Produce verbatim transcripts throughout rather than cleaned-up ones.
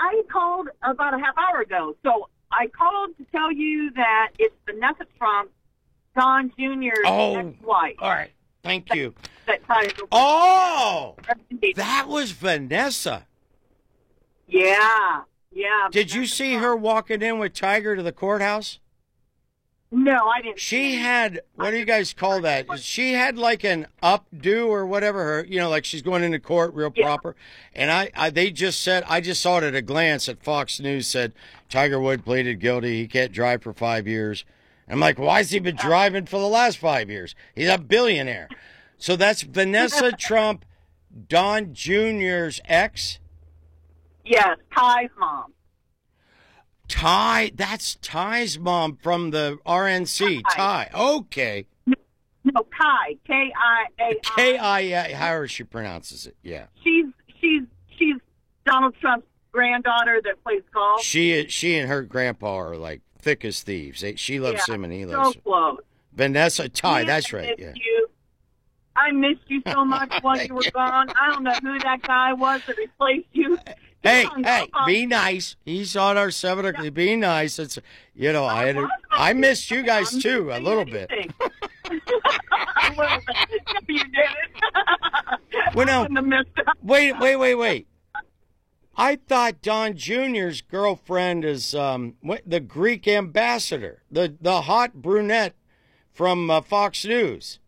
I called about a half hour ago. So I called to tell you that it's Vanessa Trump, Don Junior's oh, ex-wife. All right. Thank that, you. That Tiger oh, that was Vanessa. Yeah, yeah. Did you see her walking in with Tiger to the courthouse? No, I didn't. She had, what do you guys call that? She had like an updo or whatever, her, you know, like she's going into court real yeah. proper. And I, I, they just said, I just saw it at a glance at Fox News, said Tiger Woods pleaded guilty. He can't drive for five years. I'm like, why has he been driving for the last five years? He's a billionaire. So that's Vanessa Trump, Don Junior's ex? Yes, Ty's mom. Ty, that's Ty's mom from the R N C. Ty. Okay. No, Kai. K I A I. K I, however she pronounces it, yeah. She's she's she's Donald Trump's granddaughter that plays golf. She she and her grandpa are like thick as thieves. They, she loves yeah, him and he so loves him. Close. Vanessa Ty, Man, that's right. I Yeah. You. I missed you so much while you were gone. I don't know who that guy was that replaced you. Hey, hey, be nice. He's on our seven o'clock. Yeah. Be nice. It's you know, I had a, I missed you guys too a little bit. A little bit. You did it. Well, no, wait, wait, wait, wait. I thought Don Junior's girlfriend is um, the Greek ambassador, the the hot brunette from uh, Fox News.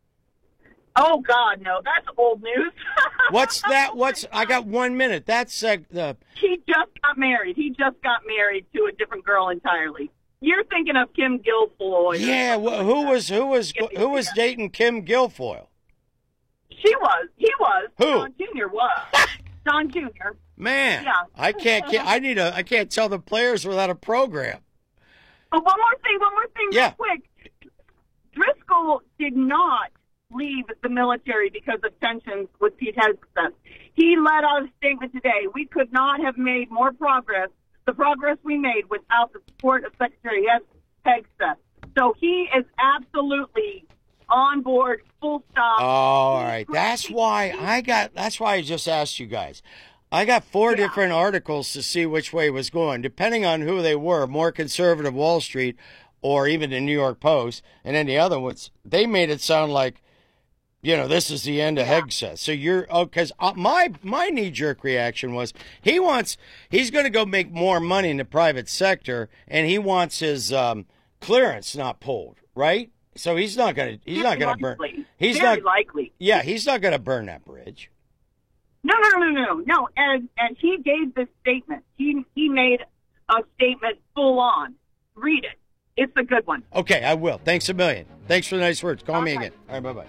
Oh God, no! That's old news. What's that? What's I got one minute. That's uh, the. He just got married. He just got married to a different girl entirely. You're thinking of Kim Guilfoyle. Yeah, wh- who was who was who was dating Kim Guilfoyle? She was. He was. Who? Don Junior was. Don Junior Man, yeah. I can't, can't. I need a. I can't tell the players without a program. But one more thing. One more thing. Yeah. Real quick. Driscoll did not leave the military because of tensions with Pete Hegseth. He let out a statement today. We could not have made more progress, the progress we made, without the support of Secretary Hegseth. So he is absolutely on board, full stop. All right. That's why I got, that's why I just asked you guys. I got four yeah. different articles to see which way it was going, depending on who they were, more conservative Wall Street or even the New York Post. And then the other ones, they made it sound like, you know, this is the end of yeah. Hegseth. So you're, oh, because uh, my, my knee-jerk reaction was he wants, he's going to go make more money in the private sector, and he wants his um, clearance not pulled, right? So he's not going to, he's Very not going to burn. He's Very not likely. Yeah, he's not going to burn that bridge. No, no, no, no, no. And and he gave this statement. He he made a statement full on. Read it. It's a good one. Okay, I will. Thanks a million. Thanks for the nice words. Call okay. me again. All right, bye-bye.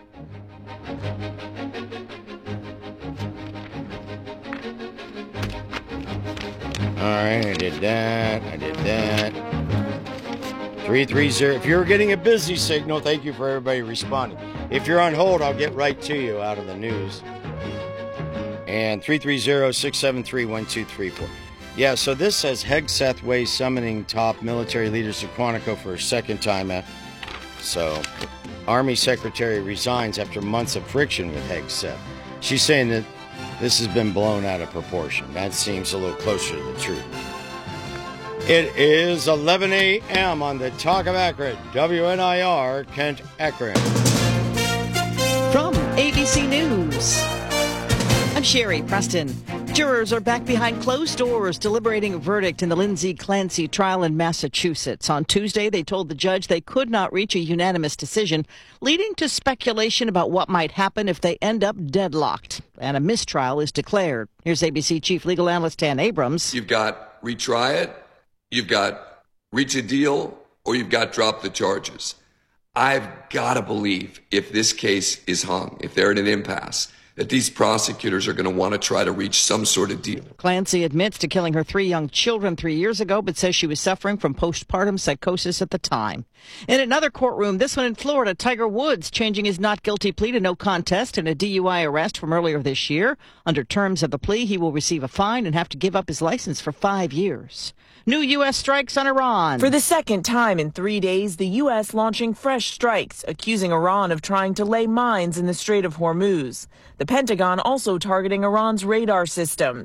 All right, I did that. I did that. three three zero. If you're getting a busy signal, thank you for everybody responding. If you're on hold, I'll get right to you out of the news. And three three zero, six seven three, one two three four. Yeah, so this says Hegseth Way summoning top military leaders to Quantico for a second time. At, so, Army Secretary resigns after months of friction with Hegseth. She's saying that this has been blown out of proportion. That seems a little closer to the truth. It is eleven a.m. on the Talk of Akron, W N I R, Kent Akron. From A B C News, I'm Sherry Preston. Jurors are back behind closed doors deliberating a verdict in the Lindsay Clancy trial in Massachusetts. On Tuesday, they told the judge they could not reach a unanimous decision, leading to speculation about what might happen if they end up deadlocked. And a mistrial is declared. Here's A B C Chief Legal Analyst Dan Abrams. You've got retry it, you've got reach a deal, or you've got drop the charges. I've got to believe if this case is hung, if they're at an impasse, that these prosecutors are going to want to try to reach some sort of deal. Clancy admits to killing her three young children three years ago, but says she was suffering from postpartum psychosis at the time. In another courtroom, this one in Florida, Tiger Woods changing his not guilty plea to no contest in a D U I arrest from earlier this year. Under terms of the plea, he will receive a fine and have to give up his license for five years. New U S strikes on Iran. For the second time in three days, the U S launching fresh strikes, accusing Iran of trying to lay mines in the Strait of Hormuz. The Pentagon also targeting Iran's radar systems.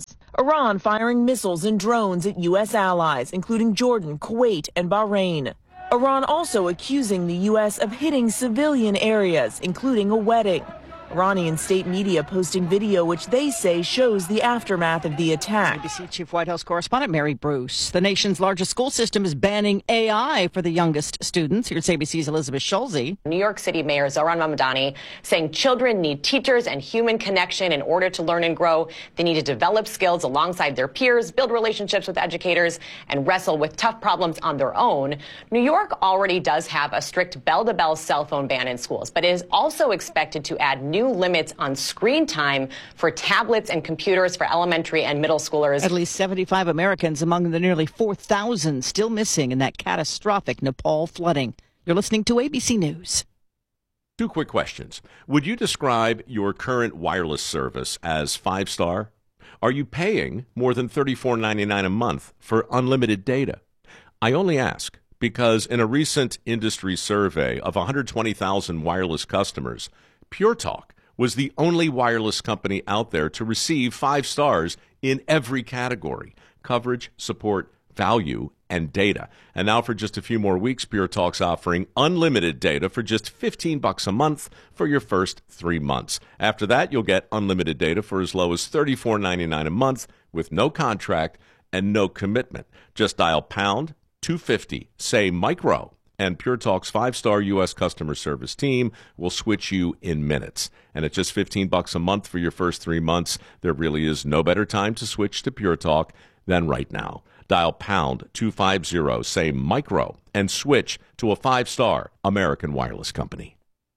Iran firing missiles and drones at U S allies, including Jordan, Kuwait, and Bahrain. Iran also accusing the U S of hitting civilian areas, including a wedding. Iranian state media posting video which they say shows the aftermath of the attack. A B C Chief White House Correspondent Mary Bruce. The nation's largest school system is banning A I for the youngest students. Here's A B C's Elizabeth Schulze. New York City Mayor Zohran Mamdani saying children need teachers and human connection in order to learn and grow. They need to develop skills alongside their peers, build relationships with educators, and wrestle with tough problems on their own. New York already does have a strict bell-to-bell cell phone ban in schools, but it is also expected to add new limits on screen time for tablets and computers for elementary and middle schoolers. At least seventy-five Americans among the nearly four thousand still missing in that catastrophic Nepal flooding. You're listening to A B C News. Two quick questions. Would you describe your current wireless service as five-star? Are you paying more than thirty-four ninety-nine a month for unlimited data? I only ask because in a recent industry survey of one hundred twenty thousand wireless customers, Pure Talk was the only wireless company out there to receive five stars in every category: coverage, support, value, and data. And now for just a few more weeks, Pure Talk's offering unlimited data for just fifteen bucks a month for your first three months. After that, you'll get unlimited data for as low as thirty-four ninety-nine a month with no contract and no commitment. Just dial pound two fifty, say micro, and Pure Talk's five-star U S customer service team will switch you in minutes. And at just fifteen bucks a month for your first three months, there really is no better time to switch to Pure Talk than right now. Dial pound two fifty, say micro, and switch to a five-star American wireless company.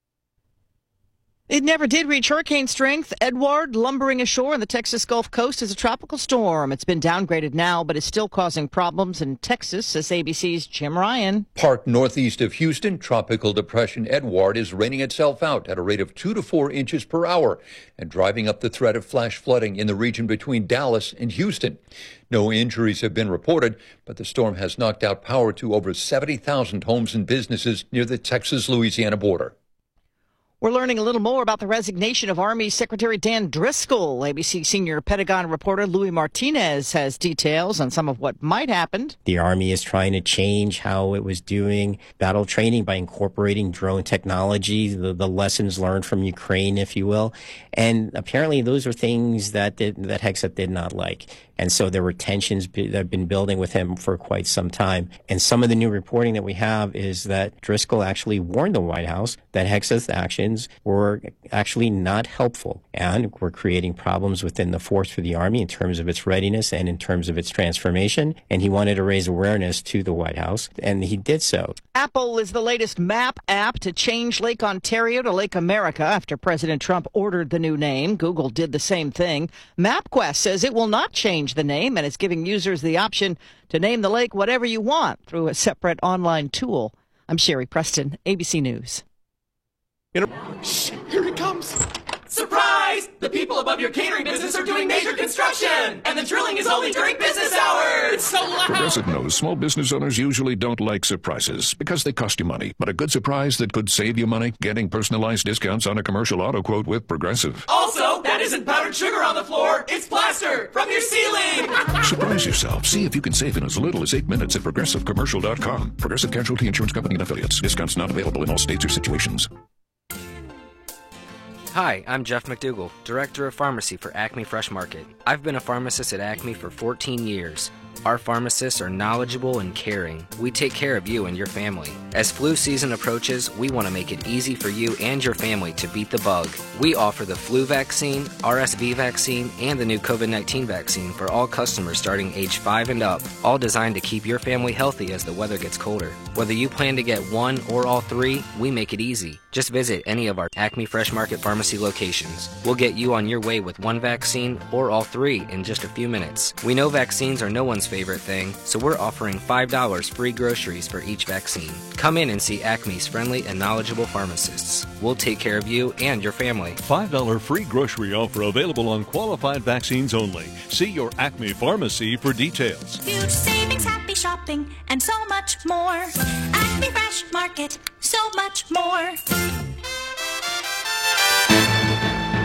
It never did reach hurricane strength. Edward, lumbering ashore on the Texas Gulf Coast, is a tropical storm. It's been downgraded now, but is still causing problems in Texas, says A B C's Jim Ryan. Parked northeast of Houston, Tropical Depression Edward is raining itself out at a rate of two to four inches per hour and driving up the threat of flash flooding in the region between Dallas and Houston. No injuries have been reported, but the storm has knocked out power to over seventy thousand homes and businesses near the Texas-Louisiana border. We're learning a little more about the resignation of Army Secretary Dan Driscoll. A B C senior Pentagon reporter Louis Martinez has details on some of what might happen. The Army is trying to change how it was doing battle training by incorporating drone technology, the, the lessons learned from Ukraine, if you will. And apparently those are things that did, that Hegseth did not like. And so there were tensions that have been building with him for quite some time. And some of the new reporting that we have is that Driscoll actually warned the White House that Hegseth's actions were actually not helpful and were creating problems within the force for the Army in terms of its readiness and in terms of its transformation. And he wanted to raise awareness to the White House, and he did so. Apple is the latest map app to change Lake Ontario to Lake America after President Trump ordered the new name. Google did the same thing. MapQuest says it will not change the name and is giving users the option to name the lake whatever you want through a separate online tool. I'm Sherry Preston, A B C News. Shh, here it comes. Surprise! The people above your catering business are doing major construction, and the drilling is only during business hours. It's so loud. Progressive knows small business owners usually don't like surprises because they cost you money. But a good surprise that could save you money, getting personalized discounts on a commercial auto quote with Progressive. Also, that isn't powdered sugar on the floor. It's plaster from your ceiling. Surprise yourself. See if you can save in as little as eight minutes at progressive commercial dot com. Progressive Casualty Insurance Company and Affiliates. Discounts not available in all states or situations. Hi, I'm Jeff McDougall, Director of Pharmacy for Acme Fresh Market. I've been a pharmacist at Acme for fourteen years. Our pharmacists are knowledgeable and caring. We take care of you and your family. As flu season approaches, we want to make it easy for you and your family to beat the bug. We offer the flu vaccine, R S V vaccine, and the new COVID nineteen vaccine for all customers starting age five and up, all designed to keep your family healthy as the weather gets colder. Whether you plan to get one or all three, we make it easy. Just visit any of our Acme Fresh Market Pharmacy locations. We'll get you on your way with one vaccine or all three in just a few minutes. We know vaccines are no one's favorite thing, so we're offering five dollars free groceries for each vaccine. Come in and see Acme's friendly and knowledgeable pharmacists. We'll take care of you and your family. five dollars free grocery offer available on qualified vaccines only. See your Acme pharmacy for details. Huge savings, happy shopping, and so much more. Acme Fresh Market, so much more.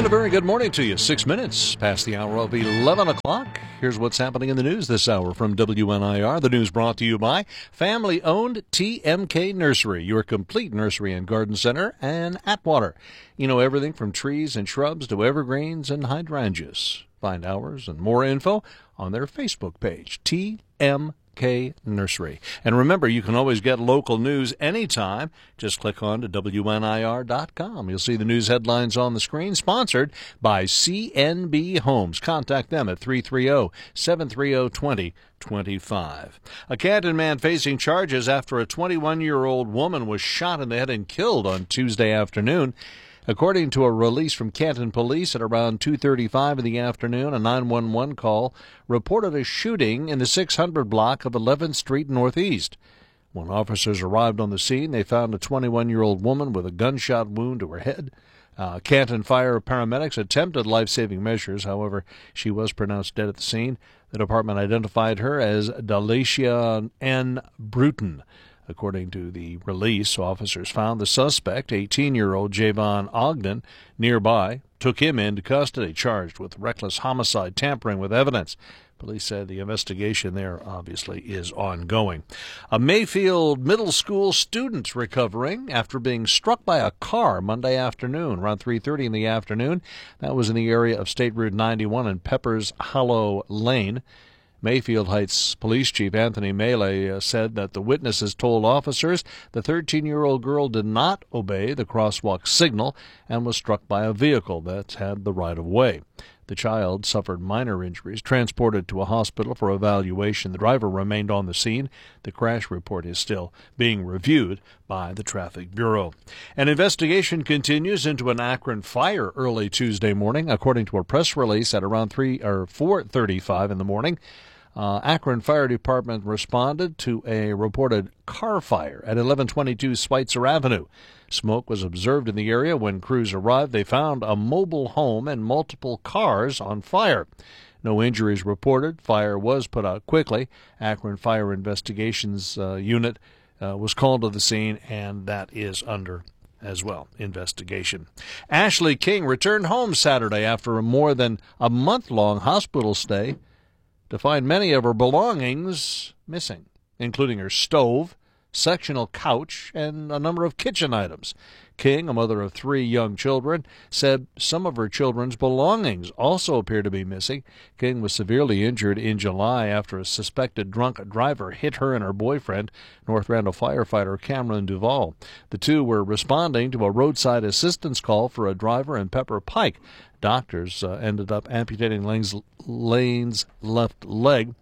And a very good morning to you. Six minutes past the hour of eleven o'clock. Here's what's happening in the news this hour from W N I R. The news brought to you by family-owned T M K Nursery, your complete nursery and garden center, and Atwater. You know, everything from trees and shrubs to evergreens and hydrangeas. Find hours and more info on their Facebook page, T M K Nursery. And remember, you can always get local news anytime. Just click on to W N I R dot com. You'll see the news headlines on the screen, sponsored by C N B Homes. Contact them at three three zero, seven three zero, two zero two five. A Canton man facing charges after a twenty-one-year-old woman was shot in the head and killed on Tuesday afternoon. According to a release from Canton Police at around two thirty-five in the afternoon, a nine one one call reported a shooting in the six hundred block of eleventh Street Northeast. When officers arrived on the scene, they found a twenty-one-year-old woman with a gunshot wound to her head. Uh, Canton Fire paramedics attempted life-saving measures. However, she was pronounced dead at the scene. The department identified her as Dalicia N. Bruton. According to the release, officers found the suspect, eighteen-year-old Javon Ogden, nearby, took him into custody, charged with reckless homicide, tampering with evidence. Police said the investigation there obviously is ongoing. A Mayfield middle school student recovering after being struck by a car Monday afternoon, around three thirty in the afternoon. That was in the area of State Route ninety-one and Peppers Hollow Lane. Mayfield Heights Police Chief Anthony Melee uh, said that the witnesses told officers the thirteen-year-old girl did not obey the crosswalk signal and was struck by a vehicle that had the right-of-way. The child suffered minor injuries, transported to a hospital for evaluation. The driver remained on the scene. The crash report is still being reviewed by the Traffic Bureau. An investigation continues into an Akron fire early Tuesday morning, according to a press release at around three or four thirty-five in the morning. Uh, Akron Fire Department responded to a reported car fire at eleven twenty-two Schweitzer Avenue. Smoke was observed in the area. When crews arrived, they found a mobile home and multiple cars on fire. No injuries reported. Fire was put out quickly. Akron Fire Investigations uh, Unit uh, was called to the scene, and that is under as well investigation. Ashley King returned home Saturday after a more than a month-long hospital stay to find many of her belongings missing, including her stove, sectional couch, and a number of kitchen items. King, a mother of three young children, said some of her children's belongings also appear to be missing. King was severely injured in July after a suspected drunk driver hit her and her boyfriend, North Randall firefighter Cameron Duvall. The two were responding to a roadside assistance call for a driver in Pepper Pike. Doctors uh, ended up amputating Lane's, Lane's left leg,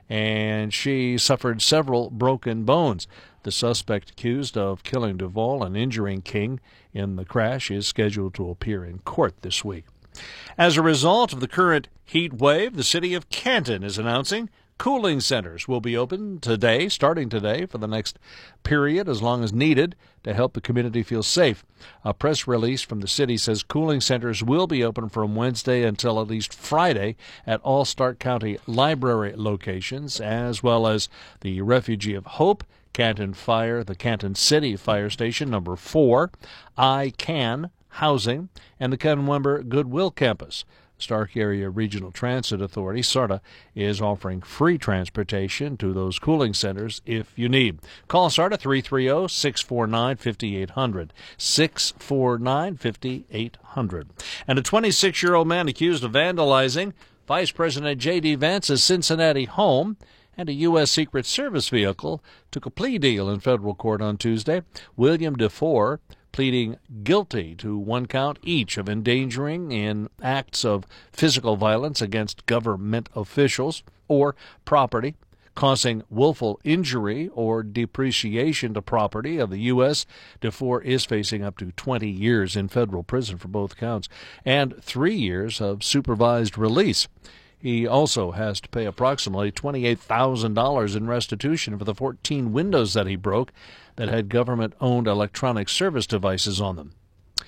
and she suffered several broken bones. The suspect accused of killing Duvall and injuring King in the crash is scheduled to appear in court this week. As a result of the current heat wave, the city of Canton is announcing cooling centers will be open today, starting today, for the next period, as long as needed, to help the community feel safe. A press release from the city says cooling centers will be open from Wednesday until at least Friday at all Stark County Library locations, as well as the Refugee of Hope, Canton Fire, the Canton City Fire Station, number four, I CAN Housing, and the Kenwember Goodwill Campus. Stark Area Regional Transit Authority, SARTA, is offering free transportation to those cooling centers if you need. Call SARTA three three zero, six four nine, five eight zero zero, six four nine, five eight zero zero. And a twenty-six-year-old man accused of vandalizing Vice President J D. Vance's Cincinnati home and a U S. Secret Service vehicle took a plea deal in federal court on Tuesday. William DeFore pleading guilty to one count each of endangering in acts of physical violence against government officials or property, causing willful injury or depreciation to property of the U S. DeFore is facing up to twenty years in federal prison for both counts and three years of supervised release. He also has to pay approximately twenty-eight thousand dollars in restitution for the fourteen windows that he broke that had government-owned electronic service devices on them.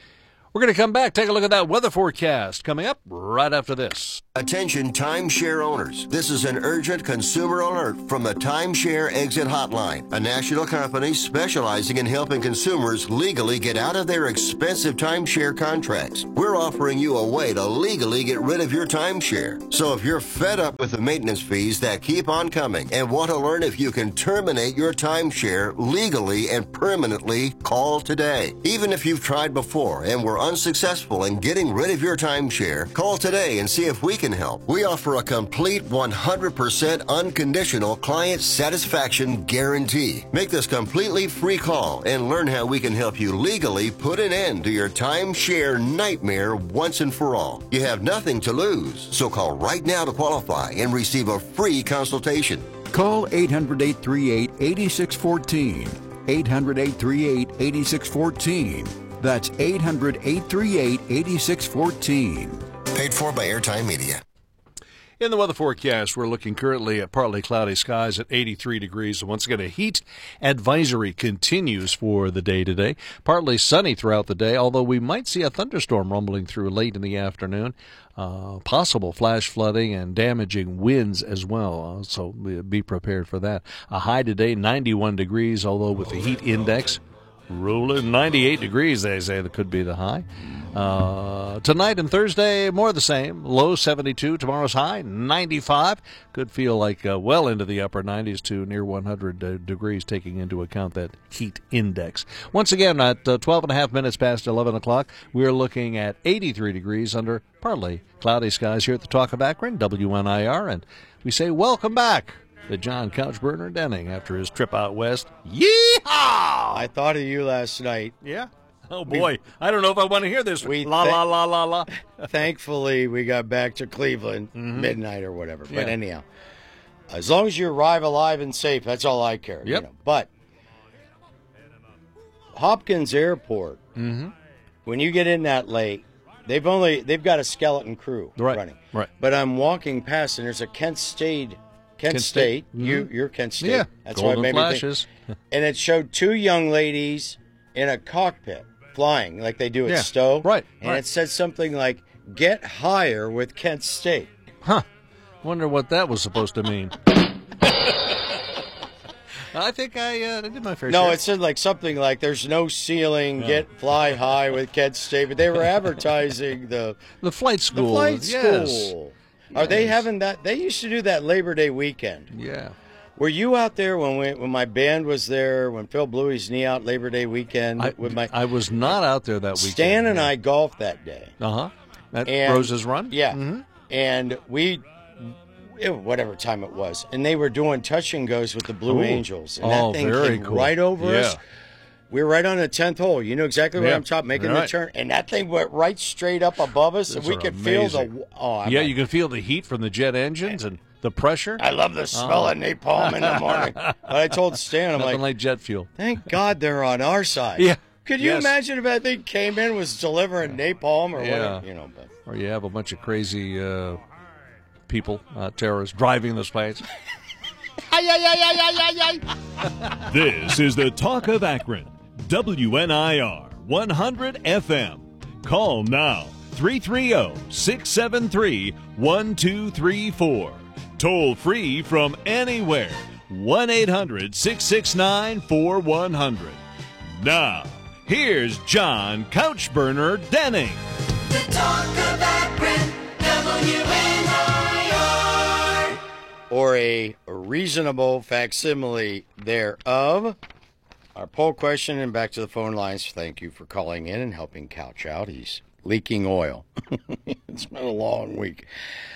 We're going to come back, take a look at that weather forecast coming up right after this. Attention timeshare owners. This is an urgent consumer alert from the Timeshare Exit Hotline, a national company specializing in helping consumers legally get out of their expensive timeshare contracts. We're offering you a way to legally get rid of your timeshare. So if you're fed up with the maintenance fees that keep on coming and want to learn if you can terminate your timeshare legally and permanently, call today. Even if you've tried before and were unsuccessful in getting rid of your timeshare, call today and see if we can help. We offer a complete one hundred percent unconditional client satisfaction guarantee. Make this completely free call and learn how we can help you legally put an end to your timeshare nightmare once and for all. You have nothing to lose, so call right now to qualify and receive a free consultation. Call eight hundred, eight three eight, eight six one four. eight hundred, eight three eight, eight six one four. That's eight hundred, eight three eight, eight six one four. Paid for by Airtime Media. In the weather forecast, we're looking currently at partly cloudy skies at eighty-three degrees. And once again, a heat advisory continues for the day today. Partly sunny throughout the day, although we might see a thunderstorm rumbling through late in the afternoon. Uh, possible flash flooding and damaging winds as well. Uh, so be prepared for that. A high today, ninety-one degrees, although with the heat index rolling ninety-eight degrees, they say that could be the high. Uh, tonight and Thursday, more of the same. Low seventy-two. Tomorrow's high ninety-five. Could feel like uh, well into the upper nineties to near one hundred uh, degrees, taking into account that heat index. Once again, at uh, twelve and a half minutes past eleven o'clock, we're looking at eighty-three degrees under partly cloudy skies here at the Talk of Akron, W N I R. And we say welcome back to John Couchburner Denning after his trip out west. Yeehaw! I thought of you last night. Yeah? Oh, boy. We, I don't know if I want to hear this. We la, th- la, la, la, la. Thankfully, we got back to Cleveland mm-hmm. midnight or whatever. Yeah. But anyhow, as long as you arrive alive and safe, that's all I care. Yep. You know? But Hopkins Airport, mm-hmm. when you get in that late, they've only they've got a skeleton crew right. running. Right. But I'm walking past, and there's a Kent State. Kent, Kent State. State. Mm-hmm. You, you're Kent State. Yeah. That's Golden why it made flashes. me think. And it showed two young ladies in a cockpit flying like they do at yeah. Stowe. Right. And right. it said something like, "Get higher with Kent State." Huh. Wonder what that was supposed to mean. I think I uh, did my fair no, share. No, it said like something like, "There's no ceiling. Yeah. Get fly high with Kent State." But they were advertising the the flight school. The flight yes. school. Are yes. they having that? They used to do that Labor Day weekend. Yeah. Were you out there when we, when my band was there, when Phil blew his knee out Labor Day weekend? I, with my, I was not out there that weekend. Stan and I golfed that day. Uh-huh. At and, Rose's Run? Yeah. Mm-hmm. And we, it, whatever time it was, and they were doing touch and goes with the Blue Ooh. Angels. And oh, that thing very came cool. right over yeah. us. We were right on the tenth hole. You know exactly what yeah. I'm talking, making right. the turn. And that thing went right straight up above us, Those and we could amazing. feel the... Oh, I'm yeah, like, you can feel the heat from the jet engines and the pressure. I love the smell oh. of napalm in the morning. But I told Stan, I'm Nothing like, like jet fuel. Thank God they're on our side. Yeah. Could you yes. imagine if that thing came in, was delivering napalm or yeah. whatever? You know, but. Or you have a bunch of crazy uh, people, uh, terrorists, driving those planes. This is the Talk of Akron, W N I R one hundred F M. Call now, three three zero, six seven three, one two three four. Toll free from anywhere, one eight hundred, six six nine, four one zero zero. Now, here's John Couchburner Denning. The Talk of Akron, W N I R. Or a reasonable facsimile thereof. Our poll question, and back to the phone lines. Thank you for calling in and helping Couch out. He's leaking oil. It's been a long week.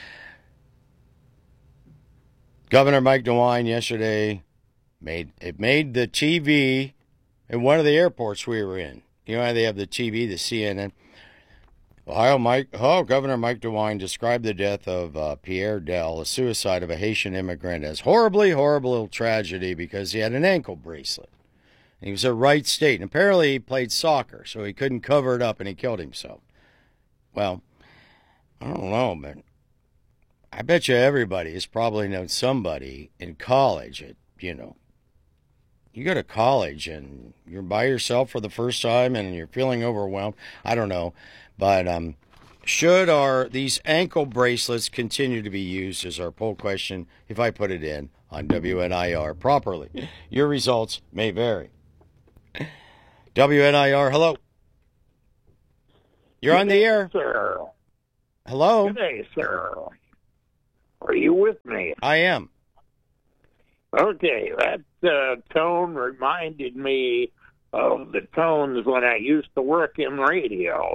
Governor Mike DeWine yesterday made it made the T V in one of the airports we were in. You know how they have the T V, the C N N. Ohio Mike, oh, Governor Mike DeWine described the death of uh, Pierre Dell, a suicide of a Haitian immigrant, as horribly, horrible tragedy because he had an ankle bracelet. He was at Wright State, and apparently he played soccer, so he couldn't cover it up, and he killed himself. Well, I don't know, but I bet you everybody has probably known somebody in college at, you know, you go to college and you're by yourself for the first time and you're feeling overwhelmed. I don't know. But um, should our these ankle bracelets continue to be used is our poll question if I put it in on W N I R properly. Your results may vary. W N I R, hello. You're on the air. Sir. Hello. Good day, sir. Are you with me? I am. Okay, that uh, tone reminded me of the tones when I used to work in radio.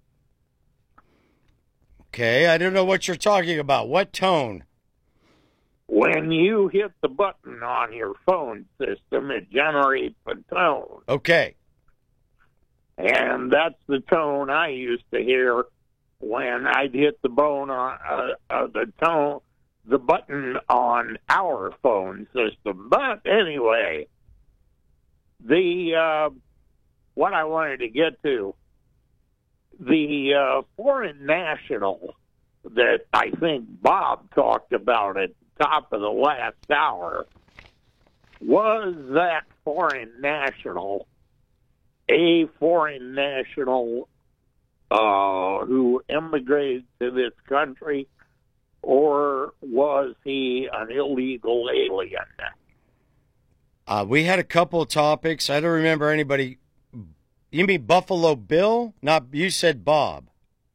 Okay, I don't know what you're talking about. What tone? When you hit the button on your phone system, it generates a tone. Okay. And that's the tone I used to hear when I'd hit the bone on uh, uh, the tone, the button on our phone system. But anyway, the uh, what I wanted to get to, the uh, foreign national that I think Bob talked about at the top of the last hour, was that foreign national a foreign national uh, who immigrated to this country, or was he an illegal alien? Uh, we had a couple of topics. I don't remember anybody. You mean Buffalo Bill? Not you said Bob.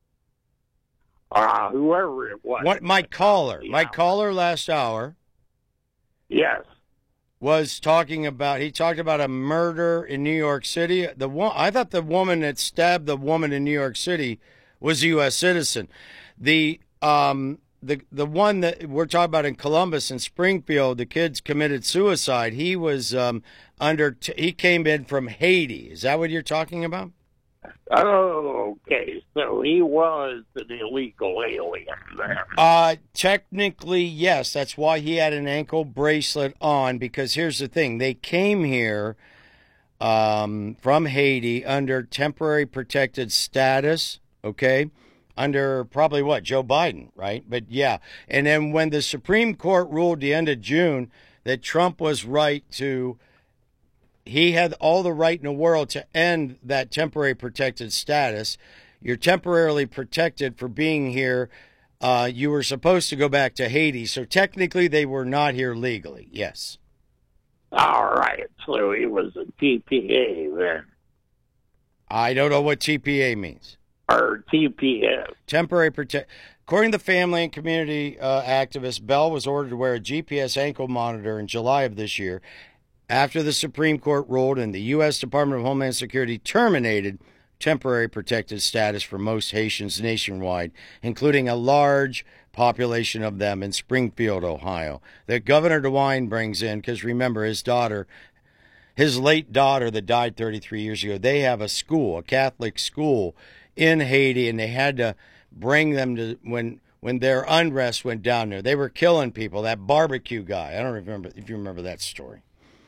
Uh, whoever it was. What, my caller. My caller last hour. Yes. Was talking about, he talked about a murder in New York City. The one, I thought the woman that stabbed the woman in New York City was a U S citizen. The um the the one that we're talking about in Columbus and Springfield, the kids committed suicide. He was um under t- he came in from Haiti. Is that what you're talking about? Oh, okay. So he was an illegal alien then. Uh, technically, yes. That's why he had an ankle bracelet on, because here's the thing. They came here um, from Haiti under temporary protected status, okay? Under probably what? Joe Biden, right? But yeah. And then when the Supreme Court ruled the end of June that Trump was right to he had all the right in the world to end that temporary protected status. You're temporarily protected for being here. Uh, you were supposed to go back to Haiti. So technically they were not here legally. Yes. All right. So he was a T P A then. I don't know what T P A means. Or T P S. Temporary protect. According to the family and community uh, activist, Bell was ordered to wear a G P S ankle monitor in July of this year, after the Supreme Court ruled and the U S Department of Homeland Security terminated temporary protected status for most Haitians nationwide, including a large population of them in Springfield, Ohio, that Governor DeWine brings in, because remember, his daughter, his late daughter that died thirty-three years ago, they have a school, a Catholic school in Haiti, and they had to bring them to, when when their unrest went down there. They were killing people, that barbecue guy. I don't remember if you remember that story.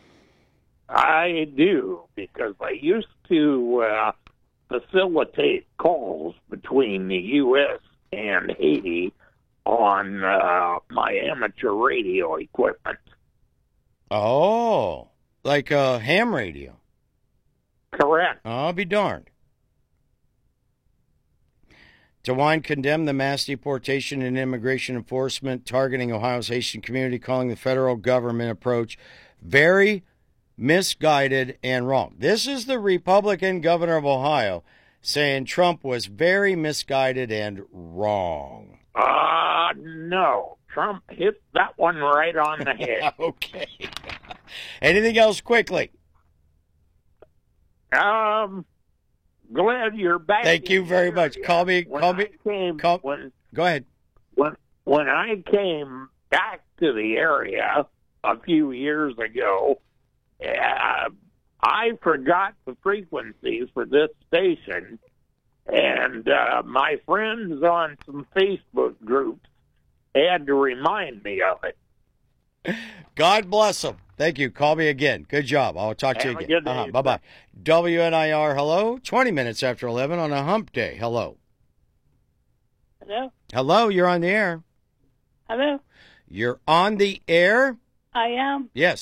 I do, because I used to uh, facilitate calls between the U S and Haiti on uh, my amateur radio equipment. Oh, like a ham radio. Correct. I'll be darned. DeWine condemned the mass deportation and immigration enforcement targeting Ohio's Haitian community, calling the federal government approach very misguided and wrong. This is the Republican governor of Ohio saying Trump was very misguided and wrong. Uh, no. Trump hit that one right on the head. Okay. Anything else quickly? Um, glad you're back. Thank you very area. much. Call me. When Call me. I came, call, when, go ahead. When, when I came back to the area a few years ago, Uh, I forgot the frequencies for this station, and uh, my friends on some Facebook groups had to remind me of it. God bless them. Thank you. Call me again. Good job. I'll talk to Have you a again. good day, Uh-huh. Bye-bye. W N I R, hello. twenty minutes after eleven on a hump day. Hello. Hello? Hello, you're on the air. Hello? You're on the air? I am. Yes.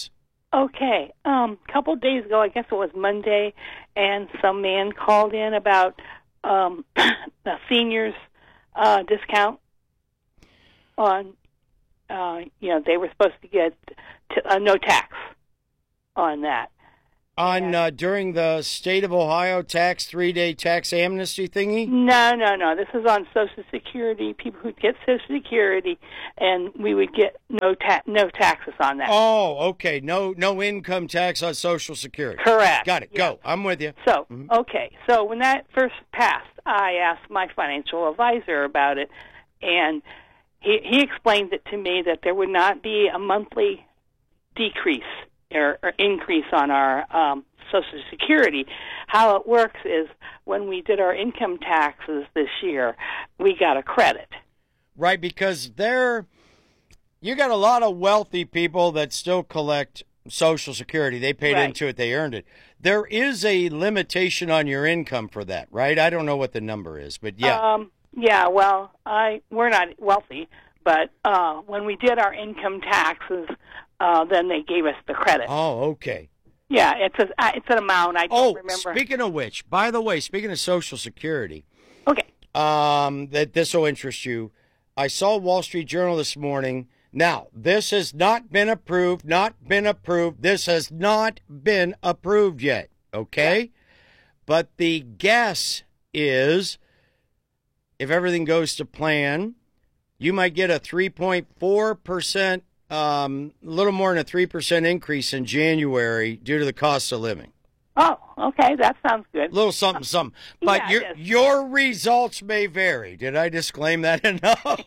Okay. Um, a couple of days ago, I guess it was Monday, and some man called in about um, the seniors uh, discount on, uh, you know, they were supposed to get t- uh, no tax on that. On uh, during the state of Ohio tax three-day tax amnesty thingy? No, no, no. This is on Social Security. People who get Social Security, and we would get no ta- no taxes on that. Oh, okay. No, no income tax on Social Security. Correct. Got it. Yeah. Go. I'm with you. So, okay. So when that first passed, I asked my financial advisor about it, and he he explained it to me that there would not be a monthly decrease or, or increase on our um, Social Security. How it works is when we did our income taxes this year, we got a credit. Right, because they're you got a lot of wealthy people that still collect Social Security. They paid Right. into it. They earned it. There is a limitation on your income for that, right? I don't know what the number is, but yeah. Um, yeah, well, I we're not wealthy, but uh, when we did our income taxes, uh, then they gave us the credit. Oh, okay. Yeah, it's a uh, it's an amount. I don't Oh, remember. speaking of which, by the way, speaking of Social Security, okay, um, that this will interest you. I saw Wall Street Journal this morning. Now, this has not been approved. Not been approved. This has not been approved yet. Okay, yeah. But the guess is, if everything goes to plan, you might get a three point four percent. Um, a little more than a three percent increase in January due to the cost of living. Oh, okay, that sounds good. A little something, something. But Yeah, your it is. your results may vary. Did I disclaim that enough?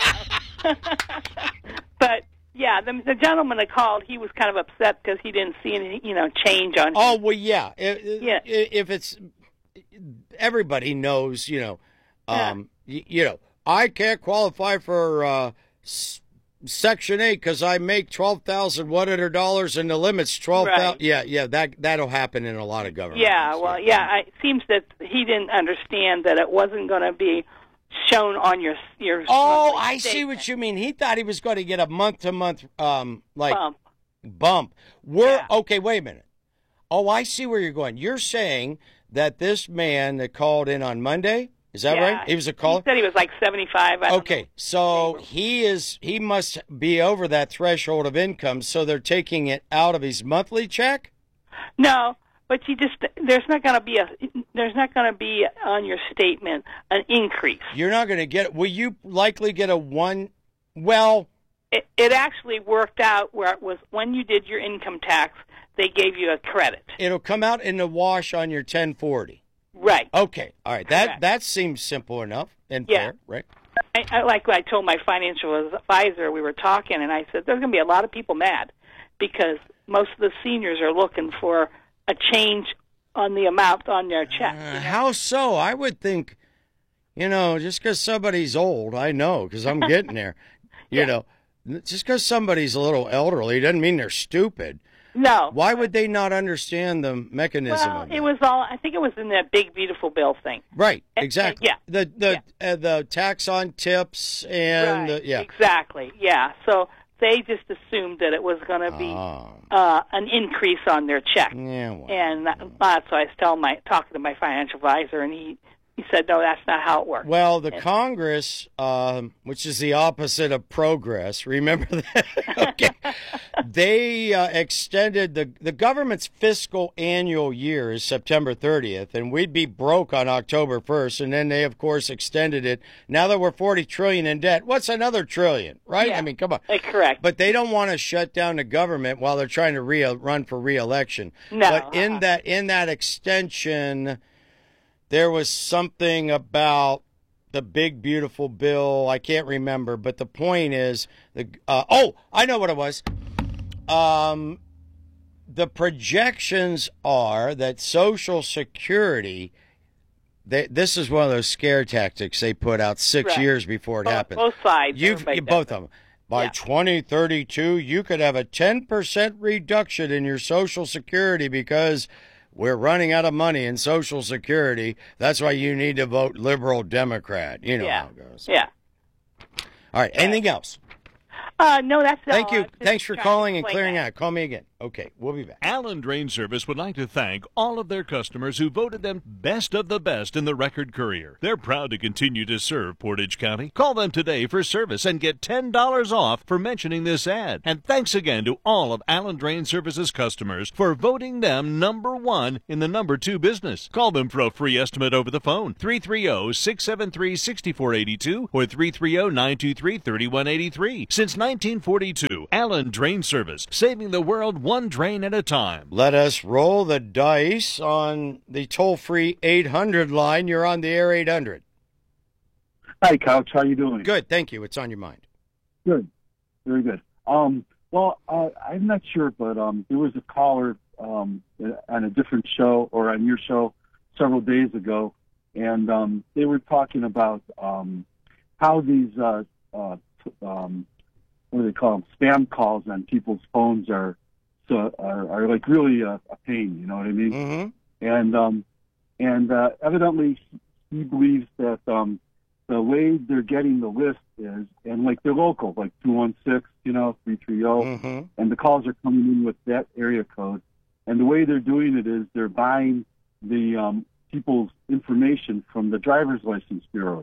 But yeah, the, the gentleman that called, he was kind of upset because he didn't see any, you know, change on. Oh well, yeah. If, Yeah. if it's everybody knows, you know, um, y- you know, I can't qualify for uh, s- Section eight because I make twelve thousand one hundred dollars and the limit's twelve thousand. Right. Yeah, yeah. That that'll happen in a lot of government. Yeah, well, yeah, I, it seems that he didn't understand that it wasn't going to be shown on your your. Oh, monthly I see statement. what you mean. He thought he was going to get a month to month, um, like Bump. bump. We're okay. Wait a minute. Oh, I see where you're going. You're saying that this man that called in on Monday, is that Yeah, right? He was a caller. He said he was like seventy-five. I don't Okay, so he is. He must be over that threshold of income. So they're taking it out of his monthly check. No, but you just there's not going to be a there's not going to be on your statement an increase. You're not going to get. Will you likely get a one? Well, It, it actually worked out where it was when you did your income tax, they gave you a credit. it'll come out in the wash on your ten forty. Right. Okay. All right. That Correct. that seems simple enough and Yeah. fair, right? I, I, like I told my financial advisor, we were talking, and I said there's going to be a lot of people mad because most of the seniors are looking for a change on the amount on their check. Uh, how so? I would think, you know, just because somebody's old, I know because I'm getting there. You know, just because somebody's a little elderly doesn't mean they're stupid. No. Why would they not understand the mechanism Well, of it it? was all. I think it was in that big beautiful bill thing. Right, Uh, uh, exactly. yeah. The the uh, the tax on tips and Right. the, yeah. Exactly. Yeah. So they just assumed that it was going to be Oh. uh, an increase on their check. Yeah, well. And that, that's why I was telling my talking to my financial advisor, and he he said, no, that's not how it works. Well, the Congress, um, which is the opposite of progress, remember that? Okay. They uh, extended the the government's fiscal annual year is September thirtieth, and we'd be broke on October first, and then they, of course, extended it. Now that we're forty trillion dollars in debt, what's another trillion, right? Yeah. I mean, come on. Uh, correct. But they don't want to shut down the government while they're trying to re- run for re-election. No, But in uh-uh. that in that extension, there was something about the big beautiful bill. I can't remember, but the point is the uh, oh, I know what it was. Um, the projections are that Social Security. They, this is one of those scare tactics they put out six Right. years before it Both- happened. both sides, You've everybody you, does both it. of them. By Yeah. twenty thirty-two, you could have a ten percent reduction in your Social Security because we're running out of money in Social Security. That's why you need to vote liberal Democrat. You know yeah. how it goes. Yeah. All right. Anything else? Uh, no, that's Thank all. you. I was just Thanks for trying to calling and explain clearing that. out. Call me again. Okay, we'll be back. Allen Drain Service would like to thank all of their customers who voted them best of the best in the Record Courier. They're proud to continue to serve Portage County. Call them today for service and get ten dollars off for mentioning this ad. And thanks again to all of Allen Drain Service's customers for voting them number one in the number two business. Call them for a free estimate over the phone, three three zero, six seven three, six four eight two or three three zero, nine two three, three one eight three. Since nineteen forty-two, Allen Drain Service, saving the world one drain at a time. Let us roll the dice on the toll-free eight hundred line. You're on the air, eight hundred. Hi, Couch. How you doing? Good, thank you. What's on your mind? Good. Very good. Um, well, uh, I'm not sure, but um, there was a caller um, on a different show or on your show several days ago, and um, they were talking about um, how these, uh, uh, um, what do they call them, spam calls on people's phones are so are, are like really a, a pain, you know what I mean? Mm-hmm. And um, and uh, evidently he believes that um, the way they're getting the list is, and like they're local, like two one six, you know, three three zero, Mm-hmm. and the calls are coming in with that area code. And the way they're doing it is they're buying the um, people's information from the driver's license bureaus.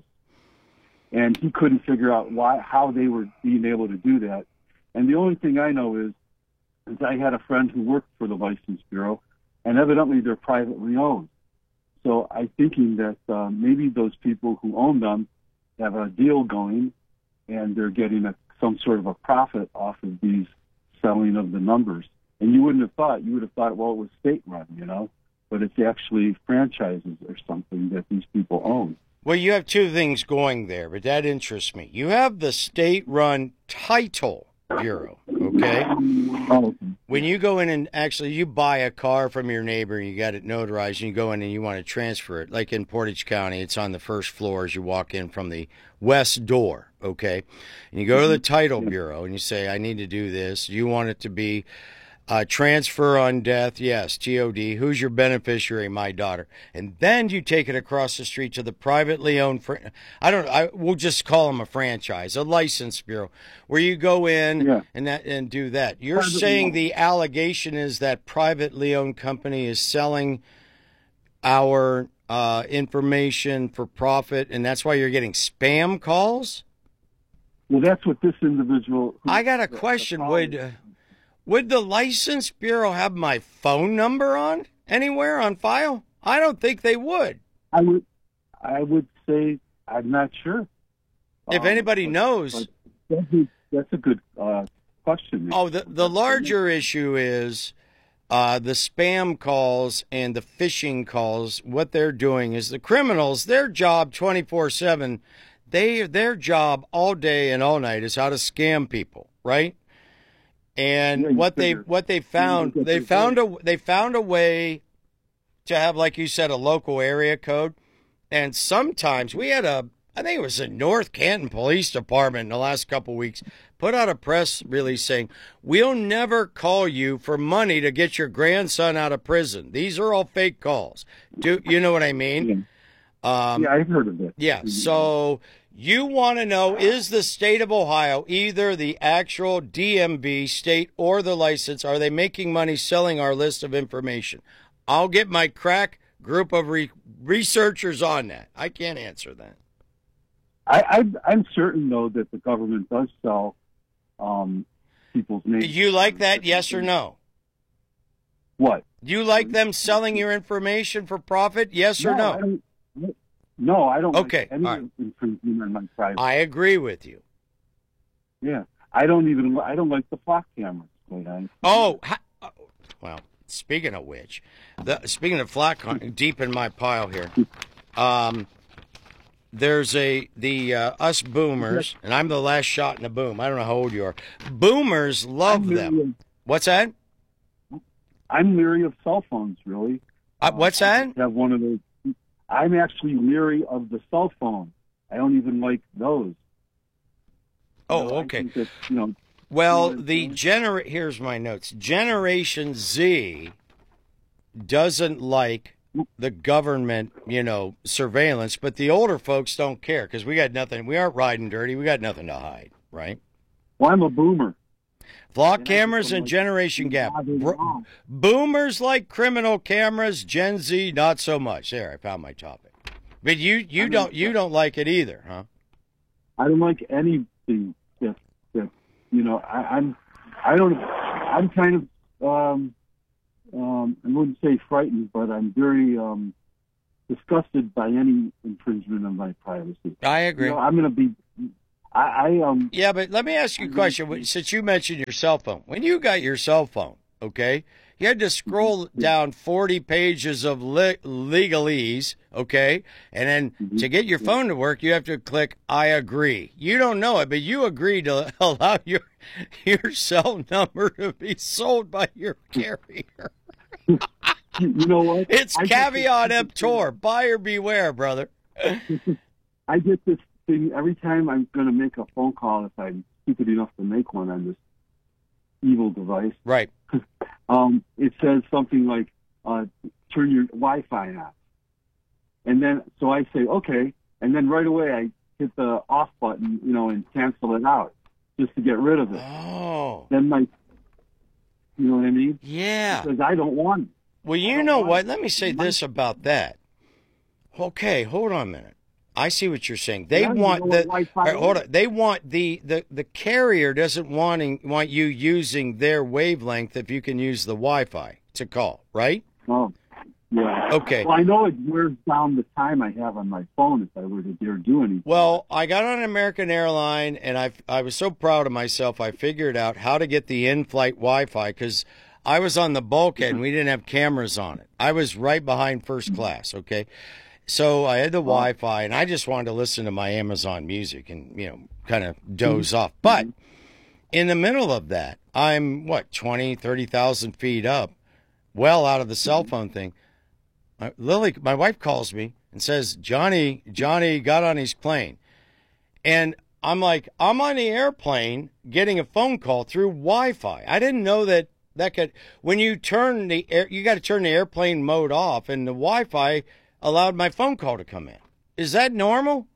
And he couldn't figure out why, how they were being able to do that. And the only thing I know is, is I had a friend who worked for the license bureau, and evidently they're privately owned. So I'm thinking that uh, maybe those people who own them have a deal going, and they're getting a, some sort of a profit off of these selling of the numbers. And you wouldn't have thought, you would have thought, well, it was state-run, you know, but it's actually franchises or something that these people own. Well, you have two things going there, but that interests me. You have the state-run title bureau, okay? When you go in and actually you buy a car from your neighbor and you got it notarized and you go in and you want to transfer it, like in Portage County, it's on the first floor as you walk in from the west door, okay? And you go to the title bureau and you say, I need to do this. You want it to be Uh, transfer on death, yes, T O D. Who's your beneficiary? My daughter. And then you take it across the street to the privately owned, fr- I don't I we'll just call them a franchise, a license bureau, where you go in Yeah. and that and do that. You're Privately saying owned. the allegation is that privately owned company is selling our uh, information for profit, and that's why you're getting spam calls? Well, that's what this individual... I got a question. Would uh, would the license bureau have my phone number on anywhere on file? I don't think they would. I would, I would say I'm not sure. If Um, anybody but- knows. but That's a, that's a good uh, question. Oh, the the larger issue is uh, the spam calls and the phishing calls. What they're doing is the criminals, their job twenty-four seven, they their job all day and all night is how to scam people, right? And Yeah, you what they figure. what they found Yeah, you they get found their a they found a way to have, like you said, a local area code. And sometimes we had a I think it was the North Canton Police Department in the last couple of weeks put out a press release saying, we'll never call you for money to get your grandson out of prison. These are all fake calls. Do you know what I mean? Yeah, Um, yeah I've heard of it. yeah. So you want to know, is the state of Ohio, either the actual D M V state or the license, are they making money selling our list of information? I'll get my crack group of re- researchers on that. I can't answer that. I, I, I'm certain, though, that the government does sell um, people's names. Do you like that, yes or no? What? Do you like them selling your information for profit, yes or I no? don't, no, I don't Okay, like any all right. infringement on my privacy. I agree with you. Yeah, I don't even, I don't like the flock cameras. Quite honestly. Oh, ha- oh, well, speaking of which, the, speaking of flat con- deep in my pile here, um, there's a the uh, us boomers, and I'm the last shot in the boom. I don't know how old you are. Boomers love I'm them. leery What's that? of- I'm leery of cell phones, really. Uh, what's that? I have one of those. I'm actually leery of the cell phone. I don't even like those. Oh, You know, I okay. think that, you know, Well, the gener here's my notes. Generation Z doesn't like the government, you know, surveillance, but the older folks don't care because we got nothing. We aren't riding dirty. We got nothing to hide, right? well, I'm a boomer. Flock And cameras I'm and like, generation gap. Bro- boomers like criminal cameras. Gen Z, not so much. There, I found my topic. But you, you I mean, don't, you don't like it either, huh? I don't like anything that, that you know, I, I'm, I don't, I'm kind of, um, um, I wouldn't say frightened, but I'm very um, disgusted by any infringement of my privacy. I agree. You know, I'm going to be, I, I um. Yeah, but let me ask you a question. Since you mentioned your cell phone, when you got your cell phone, okay, you had to scroll down forty pages of le- legalese, okay, and then Mm-hmm. to get your phone to work, you have to click "I agree." You don't know it, but you agree to allow your your cell number to be sold by your carrier. You know what? It's I caveat get emptor, buyer beware, brother. I get this thing every time I'm going to make a phone call, if I'm stupid enough to make one on this evil device. Right. Um, it says something like, uh, turn your Wi-Fi off. And then, so I say, okay. And then right away I hit the off button, you know, and cancel it out just to get rid of it. Oh. Then my, you know what I mean? Yeah. Because I don't want it. Well, you know what? Let me say this about that. Okay, hold on a minute. I see what you're saying. They Yeah, you want know the what Wi-Fi all right, hold is. on. They want the, the, the carrier doesn't wanting want you using their wavelength if you can use the Wi-Fi to call, right? Oh, yeah. Okay. Well, I know it wears down the time I have on my phone if I were to dare do anything. Well, I got on an American airline, and I I was so proud of myself. I figured out how to get the in-flight Wi-Fi because I was on the bulkhead and we didn't have cameras on it. I was right behind first class. Okay. So I had the Wi-Fi, and I just wanted to listen to my Amazon Music and, you know, kind of doze off. But in the middle of that, I'm, what, twenty, thirty thousand feet up, well out of the cell phone thing. Uh, Lily, my wife, calls me and says, Johnny, Johnny got on his plane. And I'm like, I'm on the airplane getting a phone call through Wi-Fi. I didn't know that that could, when you turn the air, you got to turn the airplane mode off, and the Wi-Fi allowed my phone call to come in. Is that normal?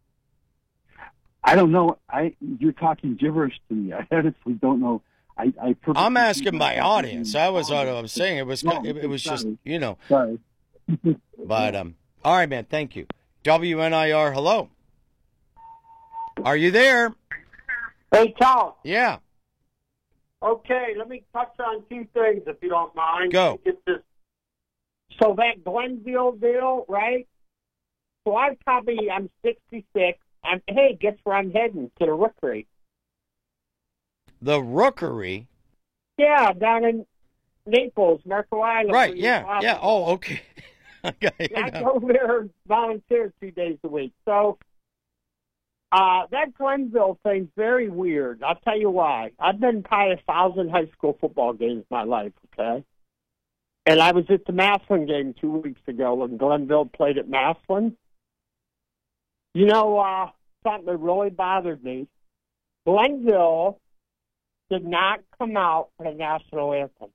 I don't know. I You're talking gibberish to me. I honestly don't know. I, I I'm asking my audience. I was what I'm saying. It was No, it, it was just sorry. you know. Sorry. But um, all right, man. Thank you. W N I R. Hello. Are you there? Hey, Charles. Yeah. Okay, let me touch on two things, if you don't mind. Go. Get this. So that Glenville deal, right? So I probably, I'm sixty-six. I'm, hey, guess where I'm heading? To the Rookery. The Rookery. Yeah, down in Naples, Marco Island. Right. where you Yeah. travel. Yeah. Oh, okay. okay. I go there and volunteer two days a week. So uh, that Glenville thing's very weird. I'll tell you why. I've been probably a thousand high school football games in my life, okay? And I was at the Massillon game two weeks ago when Glenville played at Massillon. You know, uh, something that really bothered me. Glenville did not come out for the national anthem.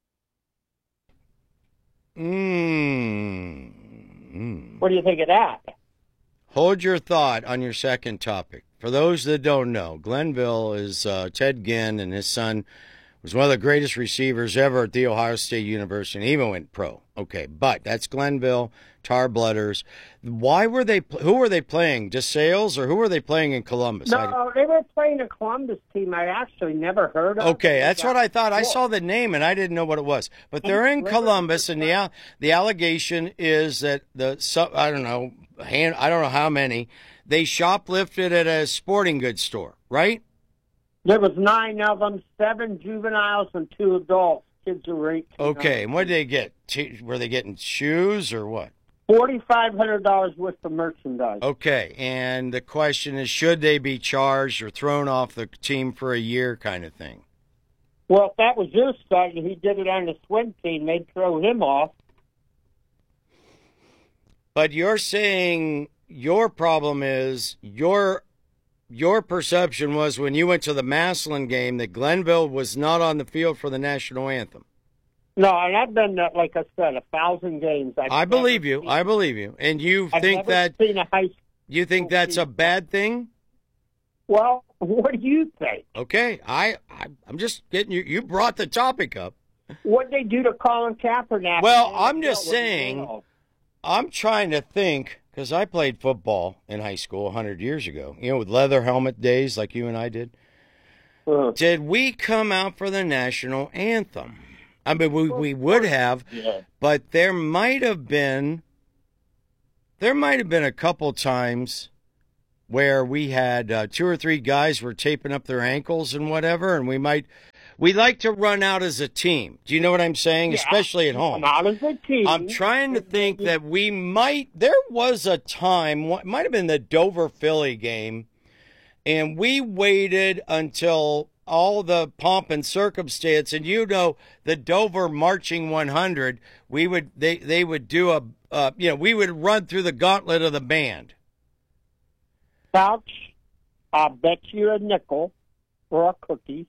Mm. What do you think of that? Hold your thought on your second topic. For those that don't know, Glenville is uh, Ted Ginn, and his son was one of the greatest receivers ever at The Ohio State University, and even went pro. Okay, but that's Glenville, Tar Blooders. Why were they, who were they playing? DeSales, or who were they playing in Columbus? I- No, they were playing a Columbus team I actually never heard of. Okay, that's what I thought. I saw the name and I didn't know what it was. But they're in Columbus, and the al- the allegation is that the so- I don't know, hand, I don't know how many, they shoplifted at a sporting goods store, right? There was nine of them, seven juveniles and two adults. Kids who were eighteen. Okay, and what did they get? T- were they getting shoes or what? Forty-five hundred dollars worth of merchandise. Okay, and the question is, should they be charged or thrown off the team for a year, kind of thing? Well, if that was your son and he did it on the swim team, they'd throw him off. But you're saying your problem is your your perception was when you went to the Massillon game that Glenville was not on the field for the national anthem. No, and I've been, uh, like I said, a thousand games. I've I believe never you. seen- I believe you. And you I've think never that seen a high you think that's a bad thing? Well, What do you think? Okay, I, I I'm just getting you. You brought the topic up. What'd they do to Colin Kaepernick? Well, I'm just saying. I'm trying to think because I played football in high school a hundred years ago. You know, with leather helmet days like you and I did. Uh, did we come out for the national anthem? I mean, we we would have, yeah. but there might have been. There might have been a couple times where we had uh, two or three guys were taping up their ankles and whatever, and we might, we like to run out as a team. Do you know what I'm saying? Yeah, especially at home. Not as a team. I'm trying to think that we might, there was a time, it might have been the Dover-Philly game, and we waited until all the pomp and circumstance, and you know, the Dover Marching one hundred, we would, they, they would do a, uh, you know, we would run through the gauntlet of the band. Couch, I'll bet you a nickel or a cookie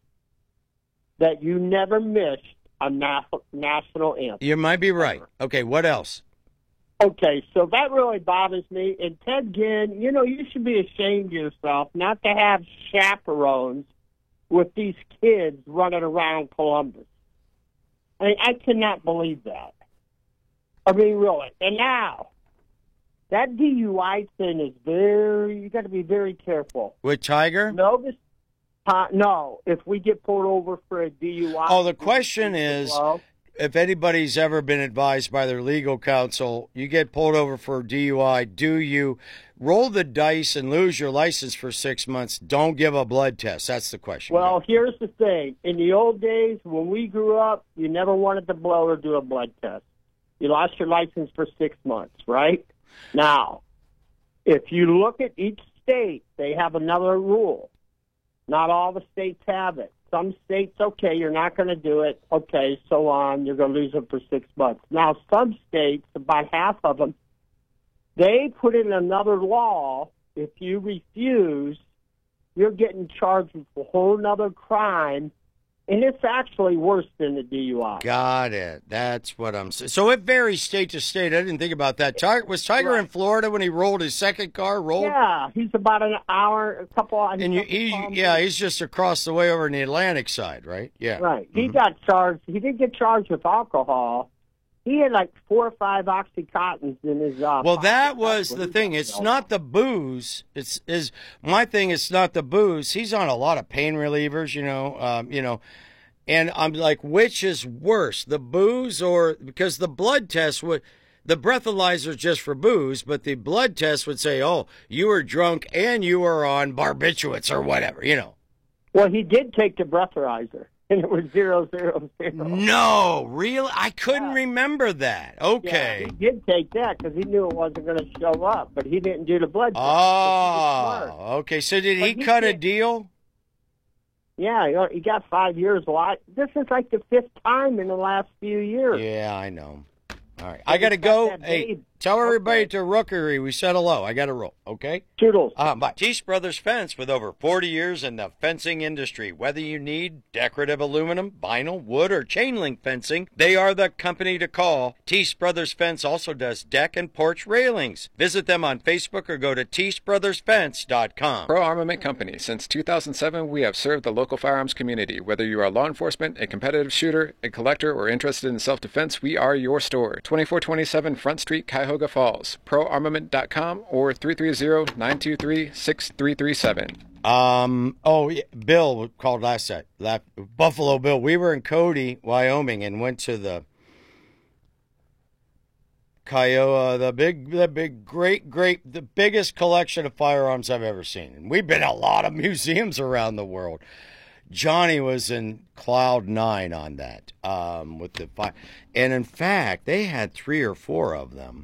that you never missed a na- national anthem. You might be right. Okay, what else? Okay, so that really bothers me. And Ted Ginn, you know, you should be ashamed of yourself not to have chaperones with these kids running around Columbus. I mean, I cannot believe that. I mean, really. And now, that D U I thing is very, you got to be very careful. With Tiger? No, this, uh, no, if we get pulled over for a D U I. Oh, the question is, well, if anybody's ever been advised by their legal counsel, you get pulled over for D U I, do you roll the dice and lose your license for six months? Don't give a blood test. That's the question. Well, here's the thing. In the old days, when we grew up, you never wanted to blow or do a blood test. You lost your license for six months, right? Now, if you look at each state, they have another rule. Not all the states have it. Some states, okay, you're not going to do it. Okay, so on. You're going to lose it for six months. Now, some states, about half of them, they put in another law. If you refuse, you're getting charged with a whole other crime, and it's actually worse than the D U I. Got it. That's what I'm saying. So it varies state to state. I didn't think about that. Tiger, was Tiger right. in Florida when he rolled his second car? Rolled? Yeah, he's about an hour, a couple. And you, he, yeah, he's just across the way over on the Atlantic side, right? Yeah. Right. He mm-hmm. got charged. He didn't get charged with alcohol. He had like four or five Oxycontins in his uh, well, pocket. that was the thing. It's not the booze. It's is my thing. It's not the booze. He's on a lot of pain relievers, you know. Um, you know, and I'm like, which is worse, the booze or because the blood test would, the breathalyzer is just for booze, but the blood test would say, oh, you were drunk and you were on barbiturates or whatever, you know. Well, he did take the breathalyzer. And it was zero, zero, zero. No, really? I couldn't yeah. remember that. Okay. Yeah, he did take that because he knew it wasn't going to show up, but he didn't do the blood test. Oh, okay. So did he, he cut did. a deal? Yeah, he got five years. Well, this is like the fifth time in the last few years. Yeah, I know. All right. I got to go. Hey, tell everybody to Rookery we said hello. I got to roll, okay? Toodles. Uh, bye. Teach Brothers Fence with over forty years in the fencing industry. Whether you need decorative aluminum, vinyl, wood, or chain link fencing, they are the company to call. Teach Brothers Fence also does deck and porch railings. Visit them on Facebook or go to teach brothers fence dot com. Pro Armament Company. Since two thousand seven, we have served the local firearms community. Whether you are law enforcement, a competitive shooter, a collector, or interested in self-defense, we are your store. twenty-four twenty-seven Front Street, Cuyahoga Falls. pro armament dot com or three three zero, nine two three, six three three seven. Um. Oh, yeah, Bill called last night. Last, Buffalo Bill. We were in Cody, Wyoming, and went to the Kiowa, the big, the big, great, great, the biggest collection of firearms I've ever seen. And we've been to a lot of museums around the world. Johnny was in cloud nine on that, um, with the fire. And in fact, they had three or four of them.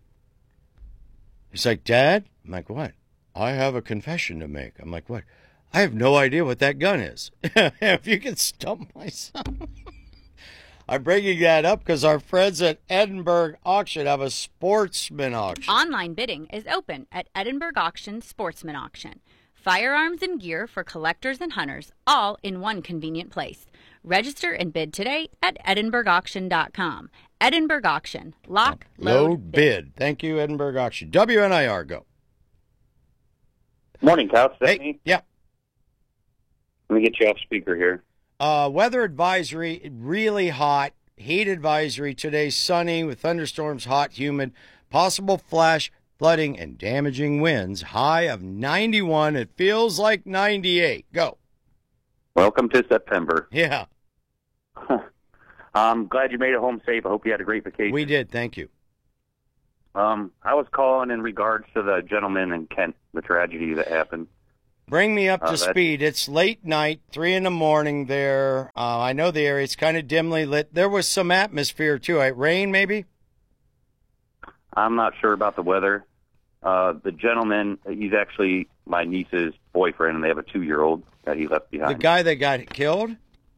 He's like, Dad? I'm like, what? I have a confession to make. I'm like, what? I have no idea what that gun is. If you can stump my son. I'm bringing that up because our friends at Edinburgh Auction have a sportsman auction. Online bidding is open at Edinburgh Auction Sportsman Auction. Firearms and gear for collectors and hunters, all in one convenient place. Register and bid today at edinburgh auction dot com. Edinburgh Auction. Lock, load, load bid. bid. Thank you, Edinburgh Auction. W N I R, go. Morning, Couch. Hey, yeah. Let me get you off speaker here. Uh, weather advisory, really hot. Heat advisory today, sunny with thunderstorms, hot, humid, possible flash, flooding, and damaging winds. High of ninety-one. It feels like ninety-eight. Go. Welcome to September. Yeah. I'm glad you made it home safe. I hope you had a great vacation. We did. Thank you. Um, I was calling in regards to the gentleman in Kent, the tragedy that happened. Bring me up to Uh, that- speed. It's late night, three in the morning there. Uh, I know the area. It's kind of dimly lit. There was some atmosphere, too. Right? Rain, maybe? I'm not sure about the weather. Uh, the gentleman, he's actually my niece's boyfriend, and they have a two-year-old that he left behind. The guy that got killed?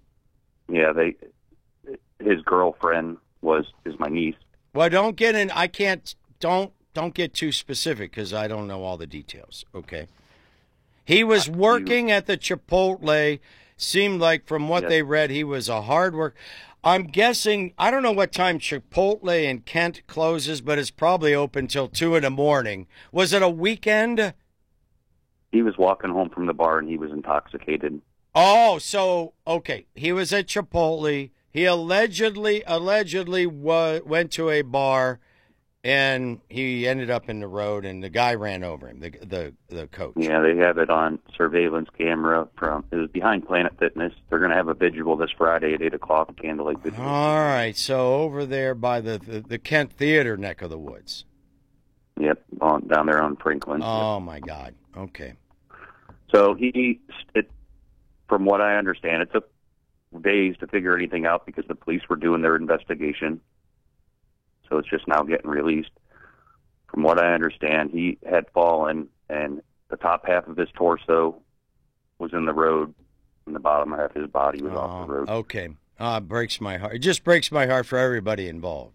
Yeah, they. His girlfriend was is my niece. Well, don't get in. I can't. Don't don't get too specific because I don't know all the details. Okay. He was working at the Chipotle. Seemed like from what Yes. they read, he was a hard work. I'm guessing. I don't know what time Chipotle in Kent closes, but it's probably open till two in the morning. Was it a weekend? He was walking home from the bar and he was intoxicated. Oh, so okay. He was at Chipotle. He allegedly allegedly wa- went to a bar, and he ended up in the road, and the guy ran over him. The the the coach. Yeah, they have it on surveillance camera from. It was behind Planet Fitness. They're going to have a vigil this Friday at eight o'clock. Candlelight vigil. All right. So over there by the the, the Kent Theater neck of the woods. Yep, on, down there on Franklin. Oh my God. Okay. So he, it, from what I understand, it took days to figure anything out because the police were doing their investigation. So it's just now getting released. From what I understand, he had fallen, and the top half of his torso was in the road, and the bottom half of his body was off the road. Okay. Ah, it breaks my heart. It just breaks my heart for everybody involved.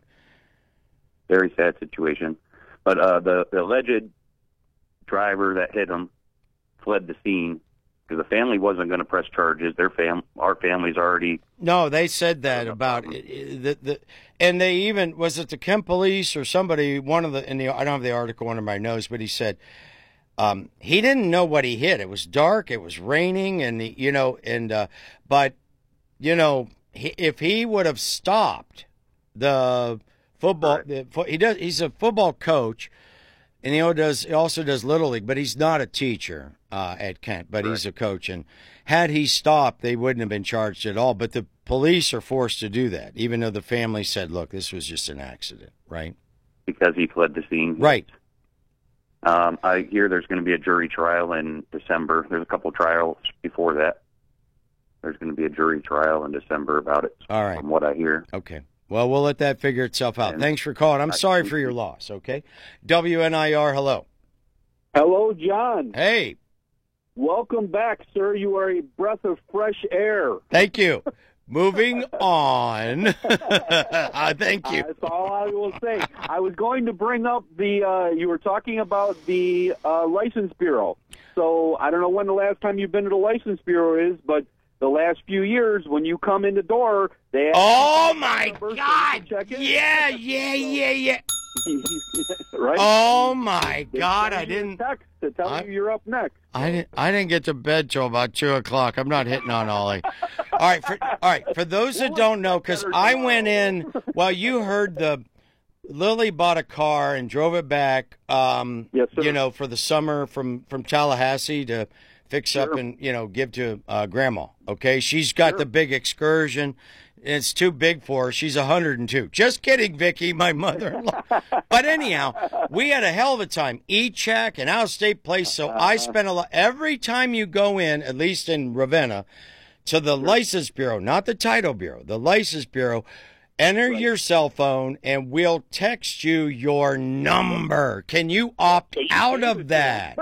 Very sad situation. But uh, the, the alleged driver that hit him fled the scene because the family wasn't going to press charges. Their fam, our family's already. No, they said that about it, it- the, the, and they even was it the Kent police or somebody. One of the in the I don't have the article under my nose, but he said um, he didn't know what he hit. It was dark, it was raining, and he, you know, and uh, but you know, he, if he would have stopped the football, the, fo- he does. He's a football coach. And he does he also does Little League, but he's not a teacher uh, at Kent, but he's a coach. And had he stopped, they wouldn't have been charged at all. But the police are forced to do that, even though the family said, look, this was just an accident, right? Because he fled the scene. Right. Um, I hear there's going to be a jury trial in December. There's a couple trials before that. There's going to be a jury trial in December about it. All right. From what I hear. Okay. Well, we'll let that figure itself out. Thanks for calling. I'm sorry for your loss, okay? W N I R, hello. Hello, John. Hey. Welcome back, sir. You are a breath of fresh air. Thank you. Moving on. uh, thank you. That's all I will say. I was going to bring up the, uh, you were talking about the uh, License Bureau. So I don't know when the last time you've been to the License Bureau is, but the last few years, when you come in the door, they Oh, my God. Yeah, yeah, yeah, yeah. right? Oh, my They God. send I you a didn't. text to tell I- you you're up next. I didn't. I didn't get to bed till about two o'clock. I'm not hitting on Ollie. All right. For, all right. For those that don't know, because I went in. Well, you heard the Lily bought a car and drove it back. Um, yes, sir. You know, for the summer from from Tallahassee to fix up and you know give to uh, Grandma. Okay, she's got the big excursion. It's too big for her. She's one hundred two. Just kidding, Vicky, my mother-in-law. But anyhow, we had a hell of a time. E-check and out-of-state place. So I spent a lot. Every time you go in, at least in Ravenna, to the License Bureau, not the Title Bureau, the License Bureau, enter your cell phone and we'll text you your number. Can you opt out of that?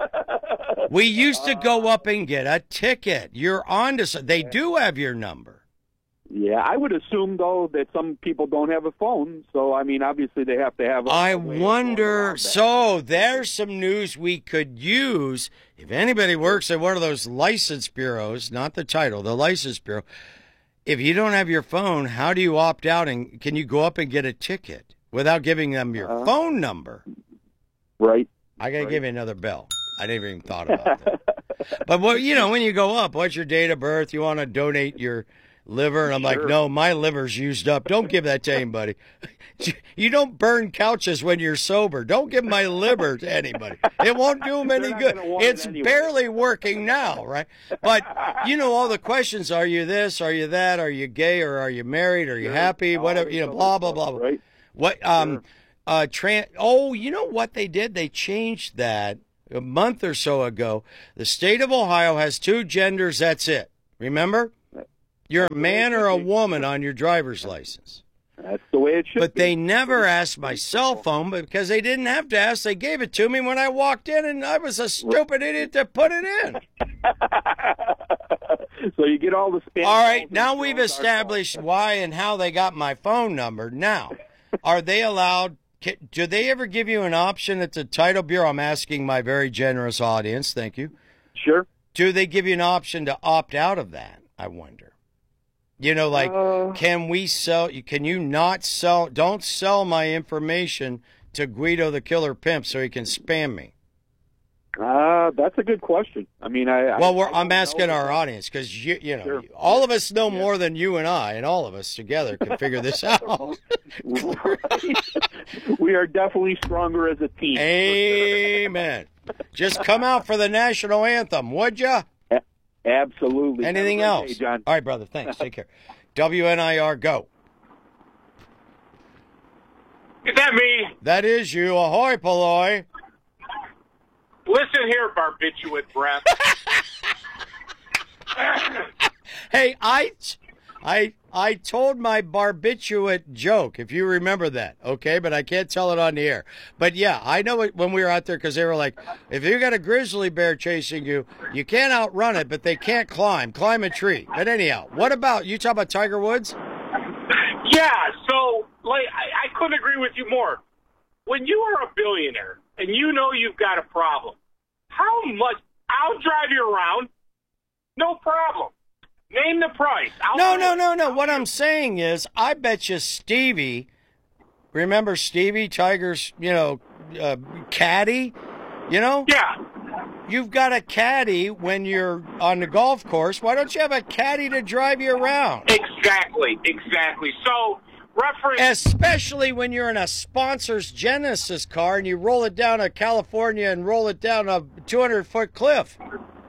We used to go up and get a ticket. You're on to. They do have your number. Yeah, I would assume, though, that some people don't have a phone. So, I mean, obviously they have to have a I a way of wonder. So there's some news we could use. If anybody works at one of those license bureaus, not the title, the license bureau, if you don't have your phone, how do you opt out? And can you go up and get a ticket without giving them your Uh-huh. phone number? Right. I got to Right. give you another bell. I never even thought about that. But, what, you know, when you go up, what's your date of birth? You want to donate your liver? And I'm Sure. like, no, my liver's used up. Don't give that to anybody. You don't burn couches when you're sober. Don't give my liver to anybody. It won't do them any good. It's it anyway. barely working now, right? But, you know, all the questions, are you this, are you that, are you gay, or are you married, are you Sure. happy, All whatever, this you know, other blah, blah, stuff, blah, blah. right? What, um, Sure. uh, tran- oh, you know what they did? They changed that a month or so ago. The state of Ohio has two genders, that's it. Remember? You're a man or a woman on your driver's license. That's the way it should But be. they never asked my cell phone because they didn't have to ask. They gave it to me when I walked in, and I was a stupid idiot to put it in. So you get all the spam. All right, calls now and we've calls are established why and how they got my phone number. Now, are they allowed? ca- Do they ever give you an option at the Title Bureau? I'm asking my very generous audience. Thank you. Sure. Do they give you an option to opt out of that? I wonder. You know, like, Uh, can we sell? Can you not sell? Don't sell my information to Guido the Killer Pimp so he can spam me. Uh, that's a good question. I mean, I. Well, I, we're, I I'm don't asking know. our audience because you, you know, Sure. all of us know more than you and I, and all of us together can figure this out. We are definitely stronger as a team. Amen. Just come out for the national anthem, would ya? Absolutely. Anything Have a great else? day, John. All right, brother. Thanks. Take care. W N I R, go. Is that me? That is you. Ahoy, Polloy. Listen here, barbiturate breath. Hey, I, I, I told my barbiturate joke, if you remember that, okay? But I can't tell it on the air. But yeah, I know it when we were out there because they were like, if you got a grizzly bear chasing you, you can't outrun it, but they can't climb. Climb a tree. But anyhow, what about, you talk about Tiger Woods? Yeah, so like I, I couldn't agree with you more. When you are a billionaire and you know you've got a problem, how much? I'll drive you around, no problem. Name the price. I'll No, do no, it. no, no. What I'm saying is, I bet you Stevie, remember Stevie, Tiger's, you know, uh, caddy, you know? Yeah. You've got a caddy when you're on the golf course. Why don't you have a caddy to drive you around? Exactly, exactly. So, reference. Especially when you're in a sponsor's Genesis car and you roll it down to California and roll it down a two hundred foot cliff.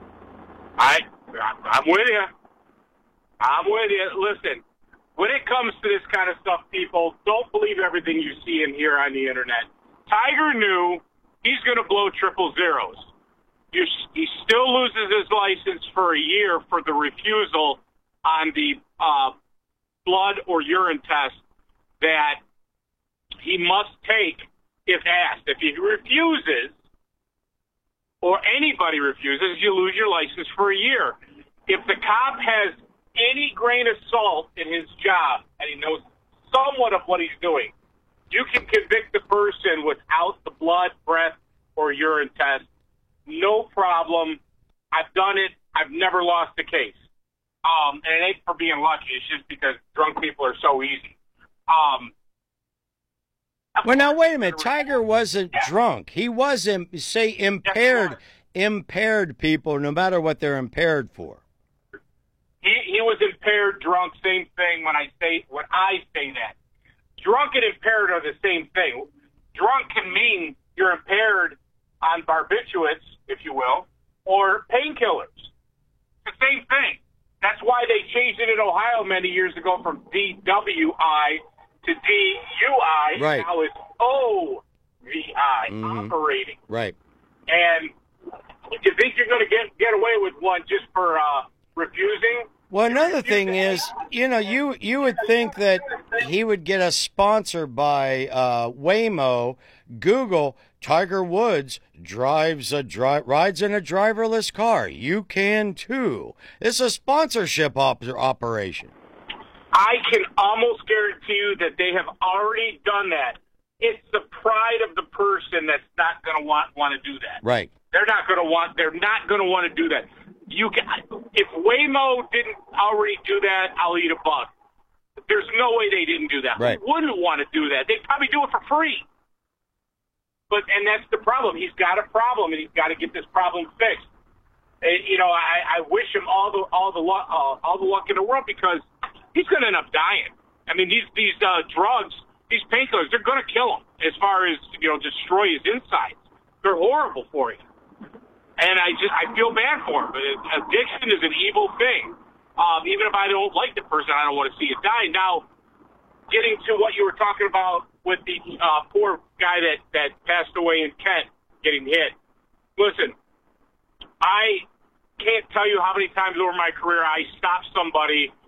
I, I'm with you. I'm with you. Listen, when it comes to this kind of stuff, people, don't believe everything you see and hear on the internet. Tiger knew he's going to blow triple zeros. You, he still loses his license for a year for the refusal on the uh, blood or urine test that he must take if asked. If he refuses, or anybody refuses, you lose your license for a year. If the cop has any grain of salt in his job and he knows somewhat of what he's doing, you can convict the person without the blood, breath, or urine test. No problem. I've done it. I've never lost a case. Um, and it ain't for being lucky. It's just because drunk people are so easy. Um, Well, now, wait a minute. Tiger wasn't drunk. He was, im- say, impaired, impaired people, no matter what they're impaired for. He he was impaired, drunk, same thing when I say when I say that. Drunk and impaired are the same thing. Drunk can mean you're impaired on barbiturates, if you will, or painkillers. It's the same thing. That's why they changed it in Ohio many years ago from D W I to D U I. Right. Now it's O V I, Mhm. operating. Right. And you think you're going to get get away with one just for uh, refusing? Well, another thing is, you know, you you would think that he would get a sponsor by uh, Waymo, Google. Tiger Woods drives a dri- rides in a driverless car. You can too. It's a sponsorship op- operation. I can almost guarantee you that they have already done that. It's the pride of the person that's not going to want want to do that. Right. They're not going to want. They're not going to want to do that. You can. If Waymo didn't already do that, I'll eat a bug. There's no way they didn't do that. Right. Who wouldn't want to do that? They'd probably do it for free. But and that's the problem. He's got a problem, and he's got to get this problem fixed. Uh, you know, I, I wish him all the all the luck uh, all the luck in the world because he's going to end up dying. I mean, these these uh, drugs, these painkillers, they're going to kill him as far as, you know, destroy his insides. They're horrible for you. And I just I feel bad for him. But addiction is an evil thing. Um, even if I don't like the person, I don't want to see it die. Now, getting to what you were talking about with the uh, poor guy that, that passed away in Kent getting hit. Listen, I can't tell you how many times over my career I stopped somebody